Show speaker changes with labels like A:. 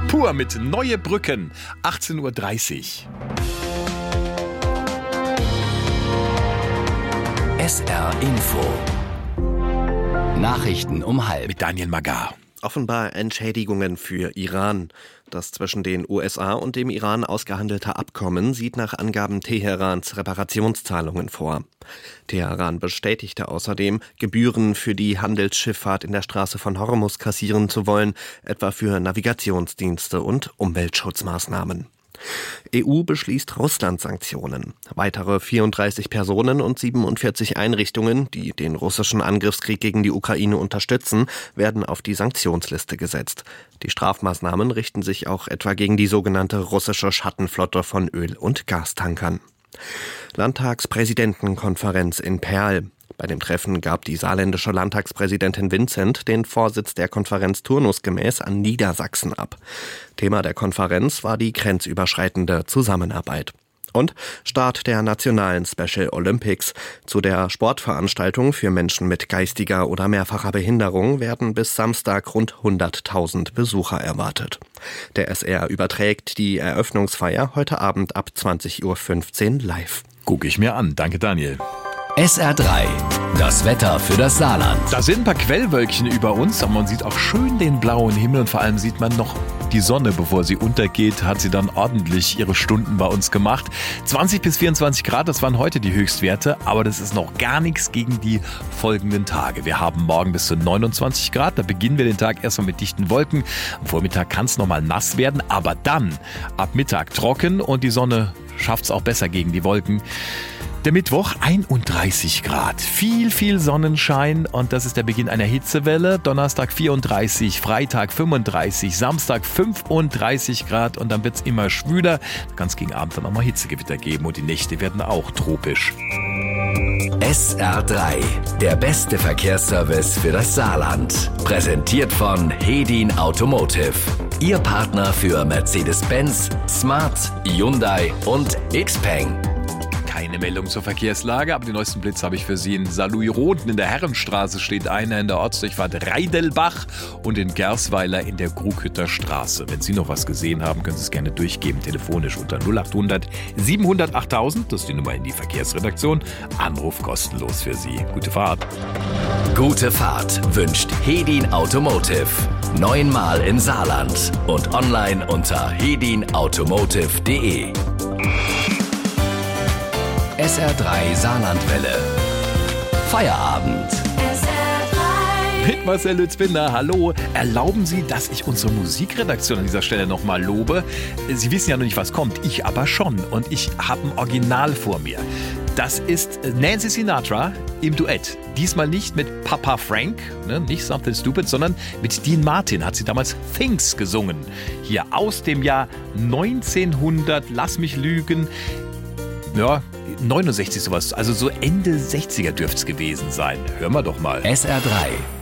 A: Pur mit Neue Brücken, 18.30 Uhr.
B: SR Info. Nachrichten um 12:30.
A: Mit Daniel Magar.
C: Offenbar Entschädigungen für Iran. Das zwischen den USA und dem Iran ausgehandelte Abkommen sieht nach Angaben Teherans Reparationszahlungen vor. Teheran bestätigte außerdem, Gebühren für die Handelsschifffahrt in der Straße von Hormuz kassieren zu wollen, etwa für Navigationsdienste und Umweltschutzmaßnahmen. EU beschließt Russland-Sanktionen. Weitere 34 Personen und 47 Einrichtungen, die den russischen Angriffskrieg gegen die Ukraine unterstützen, werden auf die Sanktionsliste gesetzt. Die Strafmaßnahmen richten sich auch etwa gegen die sogenannte russische Schattenflotte von Öl- und Gastankern. Landtagspräsidentenkonferenz in Perl. Bei dem Treffen gab die saarländische Landtagspräsidentin Vincent den Vorsitz der Konferenz turnusgemäß an Niedersachsen ab. Thema der Konferenz war die grenzüberschreitende Zusammenarbeit. Und Start der nationalen Special Olympics. Zu der Sportveranstaltung für Menschen mit geistiger oder mehrfacher Behinderung werden bis Samstag rund 100.000 Besucher erwartet. Der SR überträgt die Eröffnungsfeier heute Abend ab 20.15 Uhr live.
A: Gucke ich mir an. Danke, Daniel.
B: SR3, das Wetter für das Saarland.
A: Da sind ein paar Quellwölkchen über uns, aber man sieht auch schön den blauen Himmel und vor allem sieht man noch die Sonne, bevor sie untergeht, hat sie dann ordentlich ihre Stunden bei uns gemacht. 20 bis 24 Grad, das waren heute die Höchstwerte, aber das ist noch gar nichts gegen die folgenden Tage. Wir haben morgen bis zu 29 Grad, da beginnen wir den Tag erstmal mit dichten Wolken. Am Vormittag kann es nochmal nass werden, aber dann ab Mittag trocken und die Sonne schafft es auch besser gegen die Wolken. Der Mittwoch 31 Grad, viel Sonnenschein und das ist der Beginn einer Hitzewelle. Donnerstag 34, Freitag 35, Samstag 35 Grad und dann wird es immer schwüler. Ganz gegen Abend dann auch mal Hitzegewitter geben und die Nächte werden auch tropisch.
B: SR3, der beste Verkehrsservice für das Saarland. Präsentiert von Hedin Automotive. Ihr Partner für Mercedes-Benz, Smart, Hyundai und Xpeng.
A: Keine Meldung zur Verkehrslage, aber den neuesten Blitz habe ich für Sie. In Saarlouis-Roden in der Herrenstraße steht einer, in der Ortsdurchfahrt Reidelbach und in Gersweiler in der Krughütter Straße. Wenn Sie noch was gesehen haben, können Sie es gerne durchgeben, telefonisch unter 0800 700 8000. Das ist die Nummer in die Verkehrsredaktion. Anruf kostenlos für Sie. Gute Fahrt.
B: Gute Fahrt wünscht Hedin Automotive. 9-mal im Saarland und online unter hedinautomotive.de. SR3 Saarlandwelle. Feierabend.
A: Mit Marcel Lützbinder, hallo. Erlauben Sie, dass ich unsere Musikredaktion an dieser Stelle nochmal lobe. Sie wissen ja noch nicht, was kommt, ich aber schon. Und ich habe ein Original vor mir. Das ist Nancy Sinatra im Duett. Diesmal nicht mit Papa Frank, nicht Something Stupid, sondern mit Dean Martin hat sie damals Things gesungen. Hier aus dem Jahr 1900, lass mich lügen, ja, 69 sowas, also so Ende 60er dürfte es gewesen sein. Hören wir doch mal.
B: SR3.